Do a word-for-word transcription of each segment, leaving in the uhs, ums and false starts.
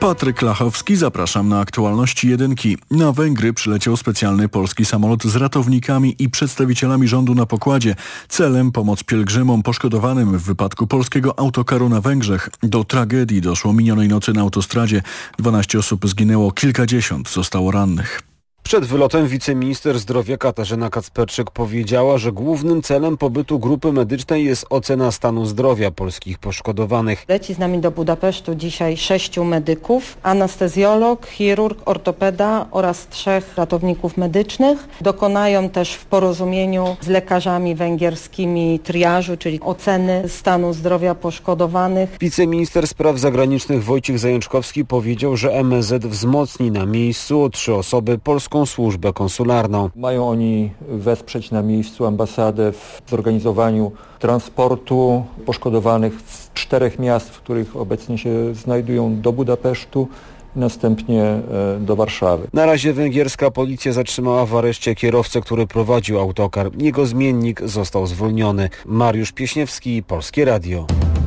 Patryk Lachowski, zapraszam na aktualności jedynki. Na Węgry przyleciał specjalny polski samolot z ratownikami i przedstawicielami rządu na pokładzie. Celem pomoc pielgrzymom poszkodowanym w wypadku polskiego autokaru na Węgrzech. Do tragedii doszło minionej nocy na autostradzie. dwanaście osób zginęło, kilkadziesiąt zostało rannych. Przed wylotem wiceminister zdrowia Katarzyna Kacperczyk powiedziała, że głównym celem pobytu grupy medycznej jest ocena stanu zdrowia polskich poszkodowanych. Leci z nami do Budapesztu dzisiaj sześciu medyków, anestezjolog, chirurg, ortopeda oraz trzech ratowników medycznych. Dokonają też w porozumieniu z lekarzami węgierskimi triażu, czyli oceny stanu zdrowia poszkodowanych. Wiceminister spraw zagranicznych Wojciech Zajączkowski powiedział, że M S Z wzmocni na miejscu o trzy osoby polską służbę konsularną. Mają oni wesprzeć na miejscu ambasadę w zorganizowaniu transportu poszkodowanych z czterech miast, w których obecnie się znajdują, do Budapesztu, następnie do Warszawy. Na razie węgierska policja zatrzymała w areszcie kierowcę, który prowadził autokar. Jego zmiennik został zwolniony. Mariusz Pieśniewski, Polskie Radio.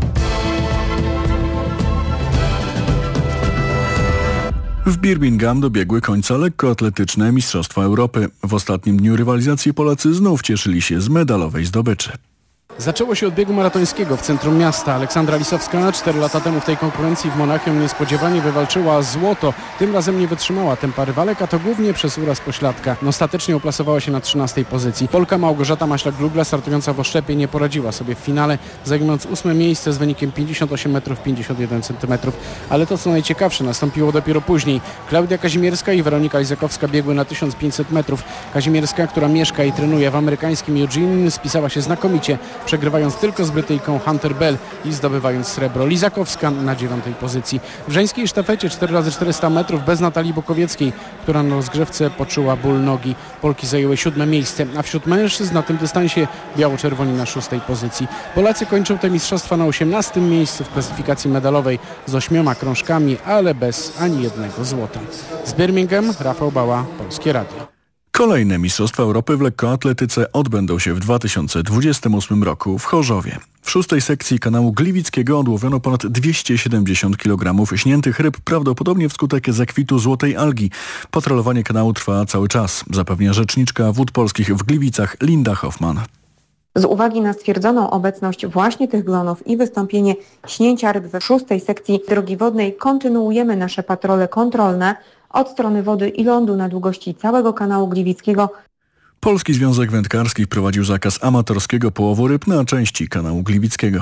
W Birmingham dobiegły końca lekkoatletyczne Mistrzostwa Europy. W ostatnim dniu rywalizacji Polacy znów cieszyli się z medalowej zdobyczy. Zaczęło się od biegu maratońskiego w centrum miasta. Aleksandra Lisowska cztery lata temu w tej konkurencji w Monachium niespodziewanie wywalczyła złoto. Tym razem nie wytrzymała tempa rywalek, a to głównie przez uraz pośladka. Ostatecznie uplasowała się na trzynastej pozycji. Polka Małgorzata Maślak-Glugla, startująca w oszczepie, nie poradziła sobie w finale, zajmując ósme miejsce z wynikiem pięćdziesiąt osiem metrów pięćdziesiąt jeden centymetrów. Ale to, co najciekawsze, nastąpiło dopiero później. Klaudia Kazimierska i Weronika Lizakowska biegły na tysiąc pięćset metrów. Kazimierska, która mieszka i trenuje w amerykańskim Eugene, spisała się znakomicie, przegrywając tylko z Brytyjką Hunter Bell i zdobywając srebro. Lizakowska na dziewiątej pozycji. W żeńskiej sztafecie cztery razy czterysta metrów bez Natalii Bokowieckiej, która na rozgrzewce poczuła ból nogi. Polki zajęły siódme miejsce, a wśród mężczyzn na tym dystansie biało-czerwoni na szóstej pozycji. Polacy kończą te mistrzostwa na osiemnastym miejscu w klasyfikacji medalowej z ośmioma krążkami, ale bez ani jednego złota. Z Birmingham, Rafał Bała, Polskie Radio. Kolejne Mistrzostwa Europy w lekkoatletyce odbędą się w dwa tysiące dwudziestym ósmym roku w Chorzowie. W szóstej sekcji kanału Gliwickiego odłowiono ponad dwieście siedemdziesiąt kilogramów śniętych ryb, prawdopodobnie wskutek zakwitu złotej algi. Patrolowanie kanału trwa cały czas, zapewnia rzeczniczka Wód Polskich w Gliwicach Linda Hoffman. Z uwagi na stwierdzoną obecność właśnie tych glonów i wystąpienie śnięcia ryb we szóstej sekcji drogi wodnej kontynuujemy nasze patrole kontrolne od strony wody i lądu na długości całego kanału Gliwickiego. Polski Związek Wędkarski wprowadził zakaz amatorskiego połowu ryb na części kanału Gliwickiego.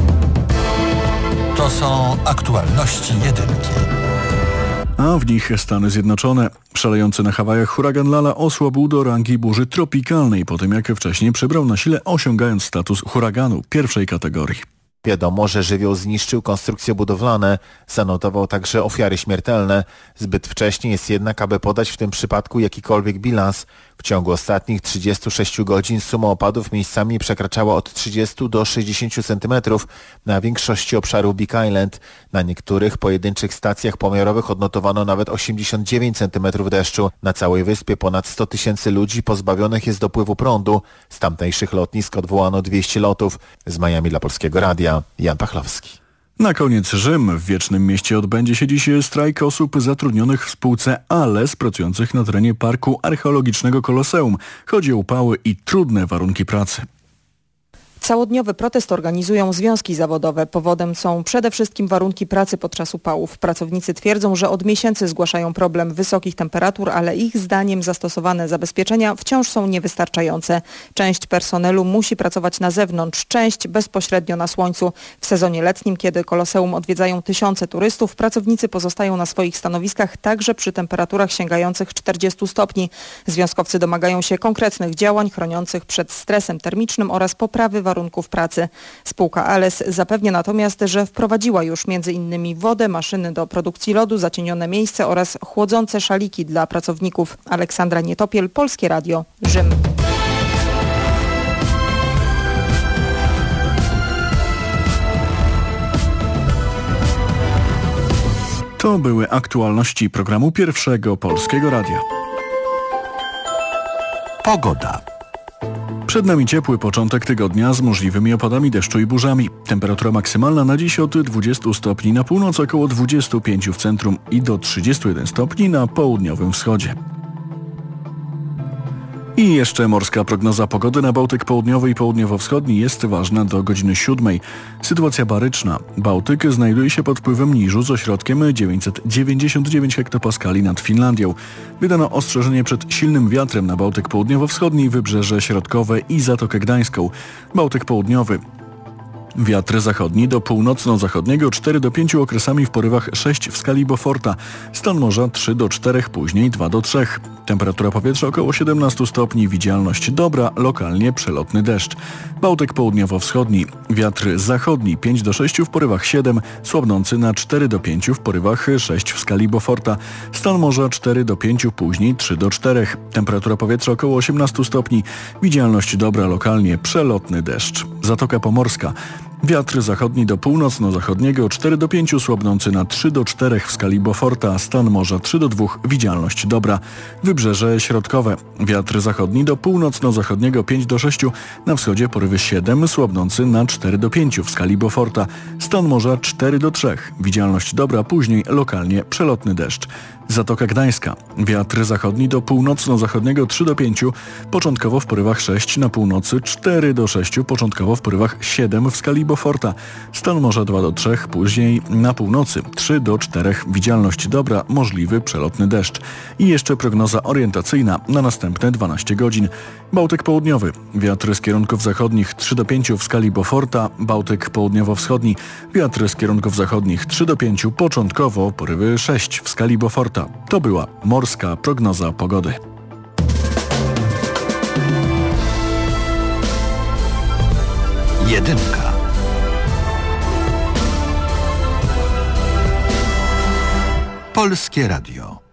To są aktualności jedynki. A w nich Stany Zjednoczone. Szalejący na Hawajach huragan Lala osłabł do rangi burzy tropikalnej po tym, jak wcześniej przybrał na sile, osiągając status huraganu pierwszej kategorii. Wiadomo, że żywioł zniszczył konstrukcje budowlane, zanotował także ofiary śmiertelne. Zbyt wcześnie jest jednak, aby podać w tym przypadku jakikolwiek bilans. W ciągu ostatnich trzydziestu sześciu godzin suma opadów miejscami przekraczała od trzydziestu do sześćdziesięciu centymetrów na większości obszarów Big Island. Na niektórych pojedynczych stacjach pomiarowych odnotowano nawet osiemdziesiąt dziewięć centymetrów deszczu. Na całej wyspie ponad sto tysięcy ludzi pozbawionych jest dopływu prądu. Z tamtejszych lotnisk odwołano dwieście lotów. Z Miami dla Polskiego Radia, Jan Pachlowski. Na koniec Rzym. W Wiecznym Mieście odbędzie się dziś strajk osób zatrudnionych w spółce Ales, pracujących na terenie Parku Archeologicznego Koloseum. Chodzi o upały i trudne warunki pracy. Całodniowy protest organizują związki zawodowe. Powodem są przede wszystkim warunki pracy podczas upałów. Pracownicy twierdzą, że od miesięcy zgłaszają problem wysokich temperatur, ale ich zdaniem zastosowane zabezpieczenia wciąż są niewystarczające. Część personelu musi pracować na zewnątrz, część bezpośrednio na słońcu. W sezonie letnim, kiedy Koloseum odwiedzają tysiące turystów, pracownicy pozostają na swoich stanowiskach także przy temperaturach sięgających czterdziestu stopni. Związkowcy domagają się konkretnych działań chroniących przed stresem termicznym oraz poprawy warunków pracy. Spółka Ales zapewnia natomiast, że wprowadziła już między innymi wodę, maszyny do produkcji lodu, zacienione miejsce oraz chłodzące szaliki dla pracowników. Aleksandra Nietopiel, Polskie Radio, Rzym. To były aktualności programu Pierwszego Polskiego Radia. Pogoda. Przed nami ciepły początek tygodnia z możliwymi opadami deszczu i burzami. Temperatura maksymalna na dziś od dwudziestu stopni na północy, około dwudziestu pięciu w centrum i do trzydziestu jeden stopni na południowym wschodzie. I jeszcze morska prognoza pogody na Bałtyk Południowy i Południowo-Wschodni jest ważna do godziny siódmej. Sytuacja baryczna. Bałtyk znajduje się pod wpływem niżu z ośrodkiem dziewięćset dziewięćdziesiąt dziewięć hektopaskali nad Finlandią. Wydano ostrzeżenie przed silnym wiatrem na Bałtyk Południowo-Wschodni, Wybrzeże Środkowe i Zatokę Gdańską. Bałtyk Południowy. Wiatr zachodni do północno-zachodniego cztery do pięciu, okresami w porywach sześć w skali Beauforta. Stan morza trzy do czterech, później dwa do trzech. Temperatura powietrza około siedemnaście stopni, widzialność dobra, lokalnie przelotny deszcz. Bałtyk południowo-wschodni. Wiatr zachodni pięć do sześciu, w porywach siedem, słabnący na cztery do pięciu, w porywach sześć w skali Beauforta. Stan morza cztery do pięciu, później trzy do czterech. Temperatura powietrza około osiemnaście stopni, widzialność dobra, lokalnie przelotny deszcz. Zatoka Pomorska. Wiatr zachodni do północno-zachodniego cztery do pięciu, słabnący na trzy do czterech w skali Beauforta, stan morza trzy do dwóch, widzialność dobra. Wybrzeże Środkowe. Wiatr zachodni do północno-zachodniego pięć do sześciu, na wschodzie porywy siedem, słabnący na cztery do pięciu w skali Beauforta, stan morza cztery do trzech, widzialność dobra, później lokalnie przelotny deszcz. Zatoka Gdańska. Wiatr zachodni do północno-zachodniego trzy do pięciu, początkowo w porywach sześć, na północy cztery do sześciu, początkowo w porywach siedem w skali Beauforta. Stan morza dwa do trzech, później na północy trzy do czterech, widzialność dobra, możliwy przelotny deszcz. I jeszcze prognoza orientacyjna na następne dwanaście godzin. Bałtyk Południowy. Wiatr z kierunków zachodnich trzy do pięciu w skali Beauforta. Bałtyk Południowo-Wschodni. Wiatr z kierunków zachodnich trzy do pięciu, początkowo porywy sześć w skali Beauforta. To była morska prognoza pogody. Jedynka. Polskie Radio.